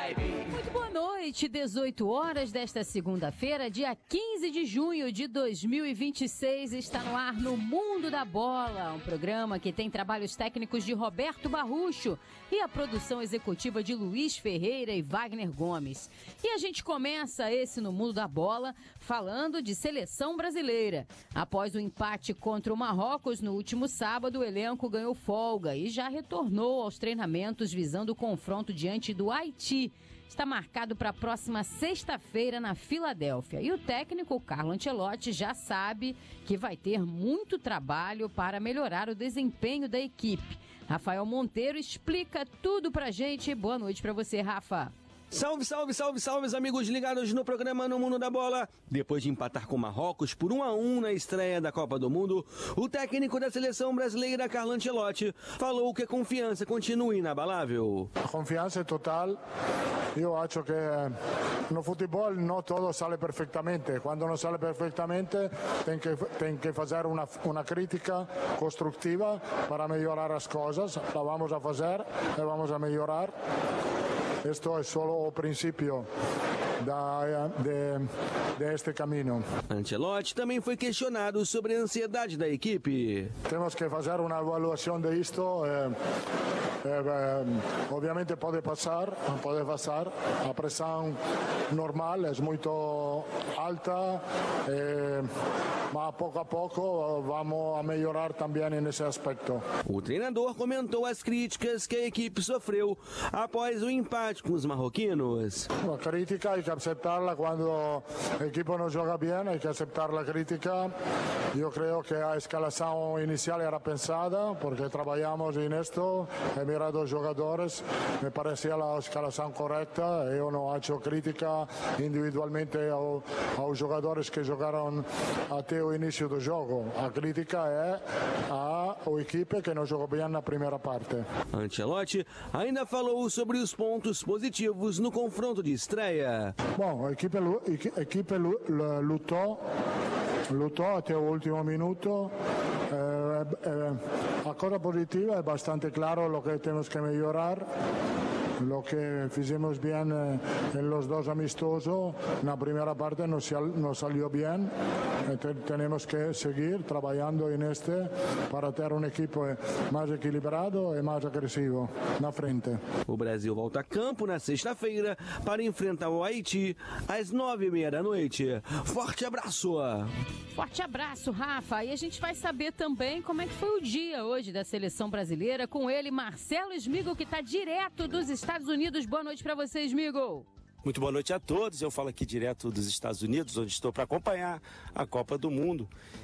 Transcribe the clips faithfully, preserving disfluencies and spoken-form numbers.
Muito boa noite, dezoito horas desta segunda-feira, dia quinze de junho de dois mil e vinte e seis, está no ar no Mundo da Bola, um programa que tem trabalhos técnicos de Roberto Barrucho e a produção executiva de Luiz Ferreira e Wagner Gomes. E a gente começa esse no Mundo da Bola falando de seleção brasileira. Após o empate contra o Marrocos no último sábado, o elenco ganhou folga e já retornou aos treinamentos visando o confronto diante do Haiti. Está marcado para a próxima sexta-feira na Filadélfia. E o técnico Carlo Ancelotti já sabe que vai ter muito trabalho para melhorar o desempenho da equipe. Rafael Monteiro explica tudo pra gente. Boa noite para você, Rafa. Salve, salve, salve, salve, os amigos ligados no programa No Mundo da Bola. Depois de empatar com Marrocos por um a um na estreia da Copa do Mundo, o técnico da seleção brasileira, Carlo Ancelotti, falou que a confiança continua inabalável. A confiança é total. Eu acho que no futebol não tudo sale perfeitamente. Quando não sale perfeitamente, tem que, tem que fazer uma, uma crítica construtiva para melhorar as coisas. La vamos a fazer e vamos a melhorar. Esto es solo el principio de, de, de este camino. Ancelotti também foi questionado sobre a ansiedade da equipe. Temos que fazer uma avaliação de isto. Eh, eh, obviamente pode passar, pode passar. A pressão normal é muito alta, eh, mas pouco a pouco vamos a melhorar também nesse aspecto. O treinador comentou as críticas que a equipe sofreu após o empate com os marroquinos. A crítica hay que aceptarla quando a equipe não joga bem, hay que aceitar a crítica. Eu creio que a escalação inicial era pensada, porque trabalhamos nisto, he mirado os jogadores, me parecia a escalação correta. Eu não acho crítica individualmente ao, aos jogadores que jogaram até o início do jogo. A crítica é a, a equipe que não jogou bem na primeira parte. Ancelotti ainda falou sobre os pontos positivos no confronto de estreia. Bom, a equipe, a equipe lutou, lutou até o último minuto. Eh, eh, a coisa positiva é bastante claro o que temos que melhorar. Lo que fizemos bien eh, en los dos amistosos, na primeira parte não no salió bien. Te, tenemos que seguir trabajando en este para ter um equipo mais equilibrado e mais agressivo na frente. O Brasil volta a campo na sexta-feira para enfrentar o Haiti às nove e meia da noite. Forte abraço! Forte abraço, Rafa. E a gente vai saber também como é que foi o dia hoje da seleção brasileira. Com ele, Marcelo Smigol, que está direto dos Estados Unidos. Boa noite para você, Smigol. Muito boa noite a todos. Eu falo aqui direto dos Estados Unidos, onde estou para acompanhar a Copa do Mundo.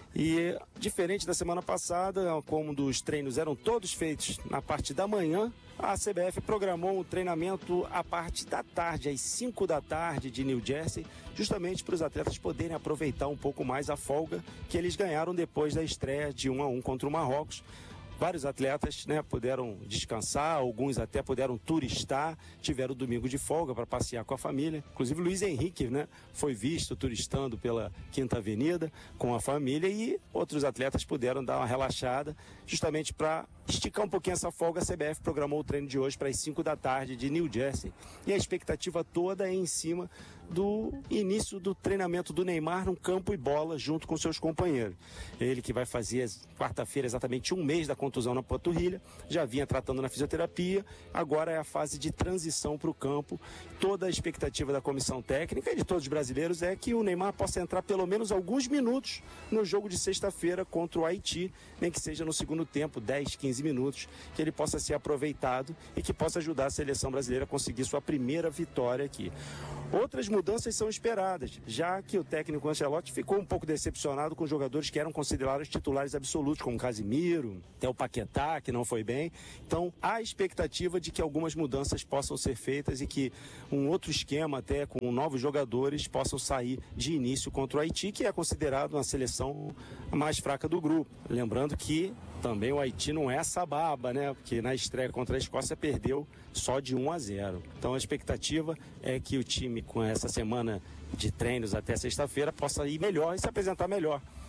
E diferente da semana passada, como os treinos eram todos feitos na parte da manhã, a C B F programou um treinamento à parte da tarde, às cinco da tarde de New Jersey, justamente para os atletas poderem aproveitar um pouco mais a folga que eles ganharam depois da estreia de um a um contra o Marrocos. Vários atletas, né, puderam descansar, alguns até puderam turistar, tiveram o domingo de folga para passear com a família. Inclusive Luiz Henrique, né, foi visto turistando pela Quinta Avenida com a família, e outros atletas puderam dar uma relaxada justamente para esticar um pouquinho essa folga. A C B F programou o treino de hoje para as cinco da tarde de New Jersey. E a expectativa toda é em cima do início do treinamento do Neymar no campo e bola junto com seus companheiros. Ele que vai fazer quarta-feira exatamente um mês da contusão na panturrilha, já vinha tratando na fisioterapia, agora é a fase de transição para o campo. Toda a expectativa da comissão técnica e de todos os brasileiros é que o Neymar possa entrar pelo menos alguns minutos no jogo de sexta-feira contra o Haiti, nem que seja no segundo tempo, dez, quinze minutos, que ele possa ser aproveitado e que possa ajudar a seleção brasileira a conseguir sua primeira vitória aqui. Outras mudanças são esperadas, já que o técnico Ancelotti ficou um pouco decepcionado com jogadores que eram considerados titulares absolutos, como Casimiro, até o Paquetá, que não foi bem. Então, há expectativa de que algumas mudanças possam ser feitas e que um outro esquema, até com novos jogadores, possam sair de início contra o Haiti, que é considerado uma seleção mais fraca do grupo. Lembrando que também o Haiti não é essa baba, né? Porque na estreia contra a Escócia perdeu só de um a zero. Então a expectativa é que o time, com essa semana de treinos até sexta-feira, possa ir melhor e se apresentar melhor.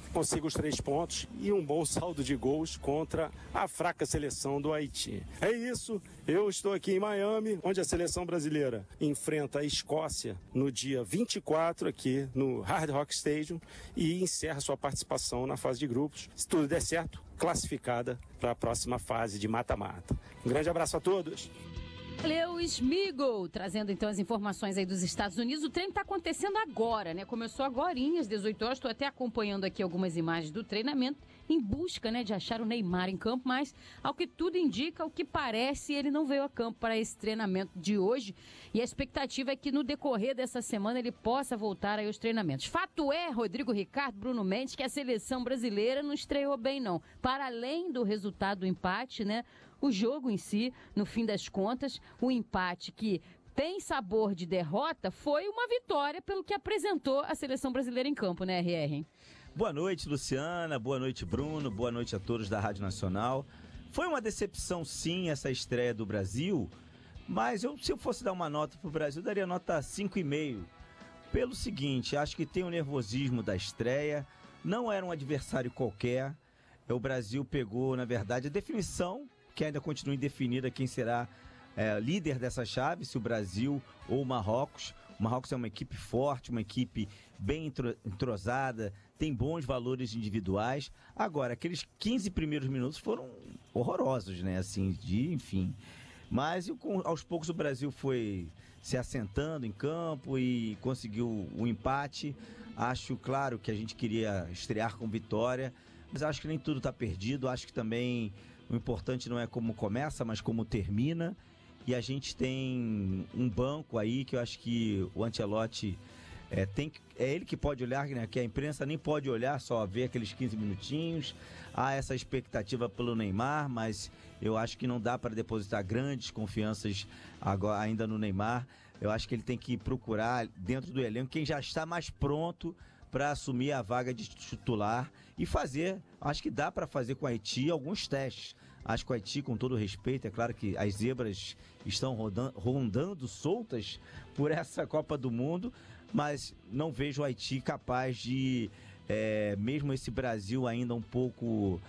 consiga os três pontos e um bom saldo de gols contra a fraca seleção do Haiti. É isso, eu estou aqui em Miami, onde a seleção brasileira enfrenta a Escócia no dia vinte e quatro aqui no Hard Rock Stadium e encerra sua participação na fase de grupos. Se tudo der certo, classificada para a próxima fase de mata-mata. Um grande abraço a todos. Valeu, Smigol, trazendo então as informações aí dos Estados Unidos. O treino está acontecendo agora, né? Começou agorinha, às dezoito horas. Estou até acompanhando aqui algumas imagens do treinamento em busca, né, de achar o Neymar em campo, mas ao que tudo indica, ao que parece, ele não veio a campo para esse treinamento de hoje. E a expectativa é que no decorrer dessa semana ele possa voltar aí aos treinamentos. Fato é, Rodrigo Ricardo, Bruno Mendes, que a seleção brasileira não estreou bem, não. Para além do resultado do empate, né? O jogo em si, no fim das contas, o empate que tem sabor de derrota foi uma vitória pelo que apresentou a seleção brasileira em campo, né, R R? Boa noite, Luciana. Boa noite, Bruno. Boa noite a todos da Rádio Nacional. Foi uma decepção, sim, essa estreia do Brasil, mas eu, se eu fosse dar uma nota pro Brasil, daria nota cinco e meio. Pelo seguinte, acho que tem o nervosismo da estreia, não era um adversário qualquer. O Brasil pegou, na verdade, a definição, que ainda continua indefinida quem será é, líder dessa chave, se o Brasil ou o Marrocos. O Marrocos é uma equipe forte, uma equipe bem entrosada, tem bons valores individuais. Agora, aqueles quinze primeiros minutos foram horrorosos, né? Assim, de, enfim. Mas com, aos poucos o Brasil foi se assentando em campo e conseguiu o um empate. Acho, claro, que a gente queria estrear com vitória, mas acho que nem tudo está perdido. Acho que também o importante não é como começa, mas como termina. E a gente tem um banco aí que eu acho que o Ancelotti é, tem, é ele que pode olhar, né? Que a imprensa nem pode olhar, só ver aqueles quinze minutinhos. Há essa expectativa pelo Neymar, mas eu acho que não dá para depositar grandes confianças agora, ainda no Neymar. Eu acho que ele tem que procurar dentro do elenco quem já está mais pronto para assumir a vaga de titular e fazer, acho que dá para fazer com o Haiti alguns testes. Acho que o Haiti, com todo respeito, é claro que as zebras estão rodando, rondando soltas por essa Copa do Mundo, mas não vejo o Haiti capaz de, é, mesmo esse Brasil ainda um pouco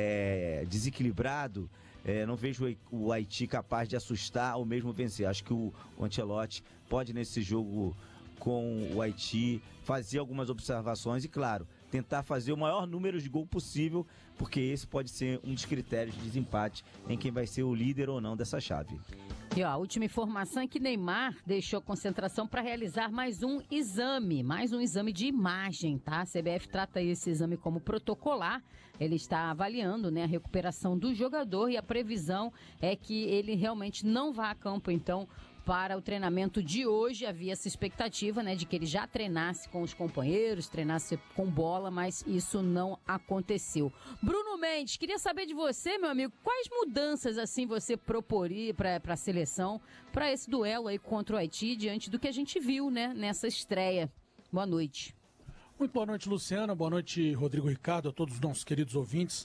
é, desequilibrado, é, não vejo o Haiti capaz de assustar ou mesmo vencer. Acho que o, o Ancelotti pode, nesse jogo com o Haiti, fazer algumas observações e, claro, tentar fazer o maior número de gol possível, porque esse pode ser um dos critérios de desempate em quem vai ser o líder ou não dessa chave. E ó, a última informação é que Neymar deixou concentração para realizar mais um exame, mais um exame de imagem, tá? A C B F trata esse exame como protocolar. Ele está avaliando, né, a recuperação do jogador e a previsão é que ele realmente não vá a campo, então, para o treinamento de hoje. Havia essa expectativa, né, de que ele já treinasse com os companheiros, treinasse com bola, mas isso não aconteceu. Bruno Mendes, queria saber de você, meu amigo, quais mudanças assim você proporia para a seleção, para esse duelo aí contra o Haiti, diante do que a gente viu, né, nessa estreia. Boa noite. Muito boa noite, Luciana. Boa noite, Rodrigo Ricardo, a todos os nossos queridos ouvintes.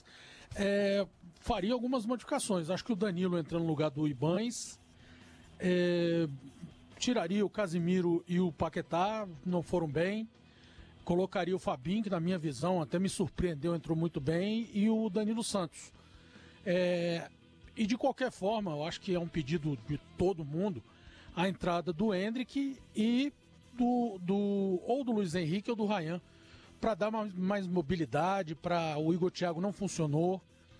É, faria algumas modificações. Acho que o Danilo entrando no lugar do Ibanes. É, tiraria o Casimiro e o Paquetá, não foram bem. Colocaria o Fabinho, que na minha visão até me surpreendeu, entrou muito bem, e o Danilo Santos. É, e de qualquer forma, eu acho que é um pedido de todo mundo, a entrada do Endrick e do, do, ou do Luiz Henrique ou do Ryan, para dar mais, mais mobilidade, para o Igor Thiago não funcionou.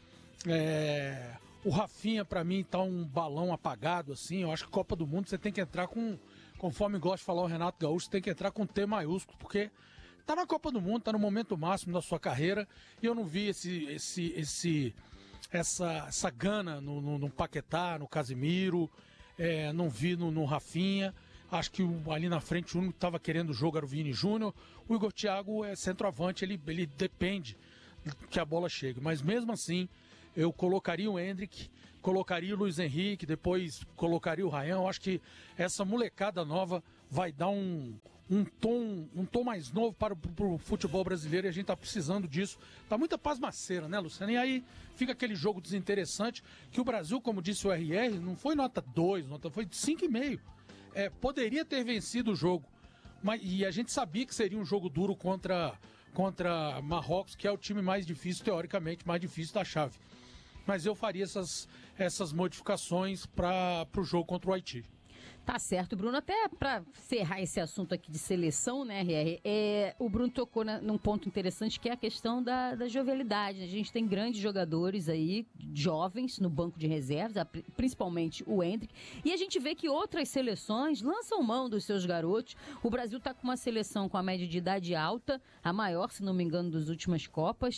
É... O Rafinha, para mim, tá um balão apagado, assim. Eu acho que Copa do Mundo você tem que entrar com, conforme gosta de falar o Renato Gaúcho, você tem que entrar com T maiúsculo, porque tá na Copa do Mundo, tá no momento máximo da sua carreira, e eu não vi esse, esse, esse, essa, essa gana no, no, no Paquetá, no Casimiro, é, não vi no, no Rafinha. Acho que o, ali na frente o único que estava querendo o jogo era o Vini Júnior. O Igor Thiago é centroavante, ele, ele depende que a bola chegue, mas mesmo assim eu colocaria o Endrick, colocaria o Luiz Henrique, depois colocaria o Ryan. Eu acho que essa molecada nova vai dar um, um, tom, um tom mais novo para o futebol brasileiro, e a gente está precisando disso. Tá muita pasmaceira, né, Luciano? E aí fica aquele jogo desinteressante, que o Brasil, como disse o R R, não foi nota dois, nota, foi cinco e meio. É, poderia ter vencido o jogo, mas, e a gente sabia que seria um jogo duro contra, contra Marrocos, que é o time mais difícil, teoricamente, mais difícil da chave. Mas eu faria essas, essas modificações para o jogo contra o Haiti. Tá certo, Bruno. Até para encerrar esse assunto aqui de seleção, né, R R, é, o Bruno tocou na, num ponto interessante que é a questão da, da jovialidade. A gente tem grandes jogadores aí, jovens, no banco de reservas, principalmente o Endrick, e a gente vê que outras seleções lançam mão dos seus garotos. O Brasil está com uma seleção com a média de idade alta, a maior, se não me engano, das últimas Copas,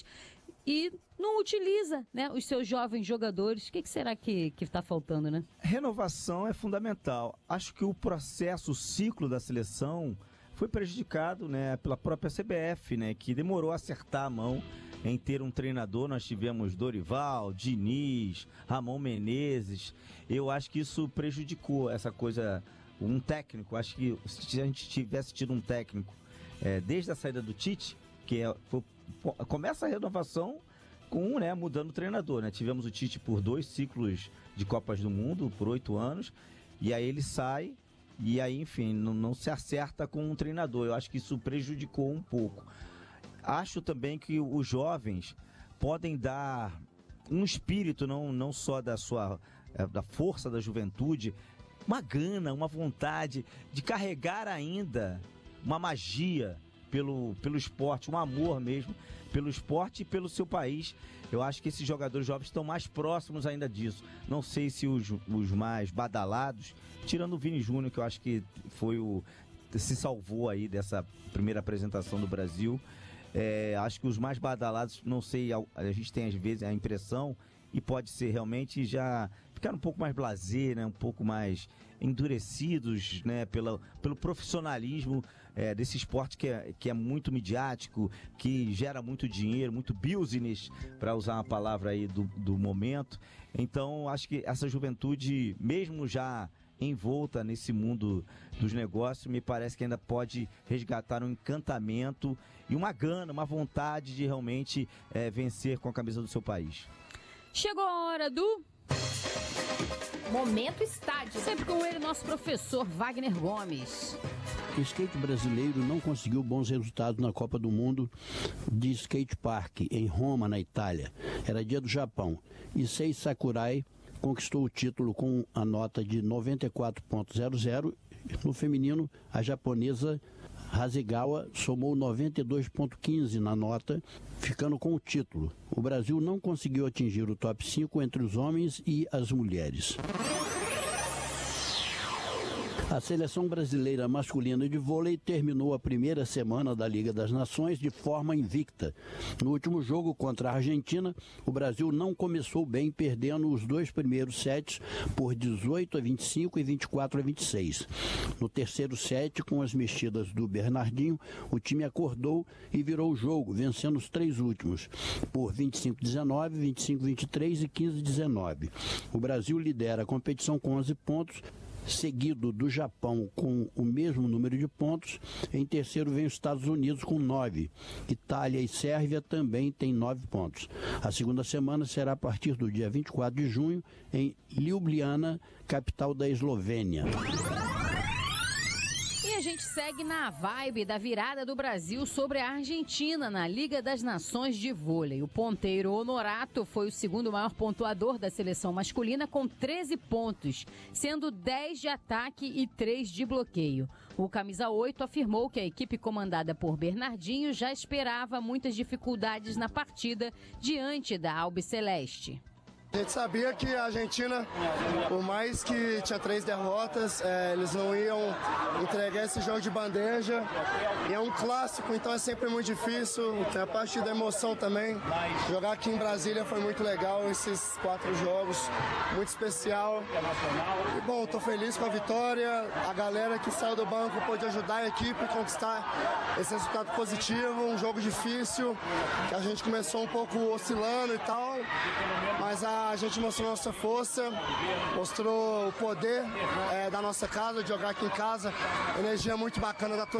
e não utiliza, né, os seus jovens jogadores. O que, que será que está faltando, né? Renovação é fundamental. Acho que o processo, o ciclo da seleção foi prejudicado, né, pela própria C B F, né, que demorou a acertar a mão em ter um treinador. Nós tivemos Dorival, Diniz, Ramon Menezes. Eu acho que isso prejudicou essa coisa, um técnico. Acho que se a gente tivesse tido um técnico é, desde a saída do Tite, que é, foi, começa a renovação com, né, mudando o treinador, né? Tivemos o Tite por dois ciclos de Copas do Mundo, por oito anos, e aí ele sai, e aí, enfim, não, não se acerta com um treinador. Eu acho que isso prejudicou um pouco. Acho também que os jovens podem dar um espírito, não, não só da sua da força da juventude, uma gana, uma vontade de carregar ainda uma magia pelo, pelo esporte, um amor mesmo pelo esporte e pelo seu país. Eu acho que esses jogadores jovens estão mais próximos ainda disso. Não sei se os, os mais badalados, tirando o Vini Júnior, que eu acho que foi o se salvou aí dessa primeira apresentação do Brasil. É, acho que os mais badalados, não sei, a, a gente tem às vezes a impressão, e pode ser realmente, já ficaram um pouco mais blasé, né, um pouco mais endurecidos, né, pela, pelo profissionalismo é, desse esporte que é, que é muito midiático, que gera muito dinheiro, muito business, para usar uma palavra aí do, do momento. Então, acho que essa juventude, mesmo já envolta nesse mundo dos negócios, me parece que ainda pode resgatar um encantamento e uma gana, uma vontade de realmente é, vencer com a camisa do seu país. Chegou a hora do Momento Estádio. Sempre com ele, nosso professor Wagner Gomes. O skate brasileiro não conseguiu bons resultados na Copa do Mundo de Skate Park, em Roma, na Itália. Era dia do Japão. Issei Sakurai conquistou o título com a nota de noventa e quatro ponto zero zero. No feminino, a japonesa Hasegawa somou noventa e dois ponto quinze na nota, ficando com o título. O Brasil não conseguiu atingir o top cinco entre os homens e as mulheres. A seleção brasileira masculina de vôlei terminou a primeira semana da Liga das Nações de forma invicta. No último jogo contra a Argentina, o Brasil não começou bem, perdendo os dois primeiros sets por dezoito a vinte e cinco e vinte e quatro a vinte e seis. No terceiro set, com as mexidas do Bernardinho, o time acordou e virou o jogo, vencendo os três últimos por vinte e cinco a dezenove, vinte e cinco a vinte e três e quinze a dezenove. O Brasil lidera a competição com onze pontos, seguido do Japão com o mesmo número de pontos. Em terceiro vem os Estados Unidos com nove. Itália e Sérvia também têm nove pontos. A segunda semana será a partir do dia vinte e quatro de junho em Ljubljana, capital da Eslovênia. E a gente segue na vibe da virada do Brasil sobre a Argentina na Liga das Nações de Vôlei. O ponteiro Honorato foi o segundo maior pontuador da seleção masculina com treze pontos, sendo dez de ataque e três de bloqueio. O camisa oito afirmou que a equipe comandada por Bernardinho já esperava muitas dificuldades na partida diante da Albiceleste. A gente sabia que a Argentina, por mais que tinha três derrotas, é, eles não iam entregar esse jogo de bandeja. E é um clássico, então é sempre muito difícil. Tem a parte da emoção também. Jogar aqui em Brasília foi muito legal, esses quatro jogos, muito especial. E bom, estou feliz com a vitória. A galera que saiu do banco pôde ajudar a equipe a conquistar esse resultado positivo. Um jogo difícil, que a gente começou um pouco oscilando e tal, mas a A gente mostrou nossa força, mostrou o poder é, da nossa casa, de jogar aqui em casa, energia muito bacana da torcida.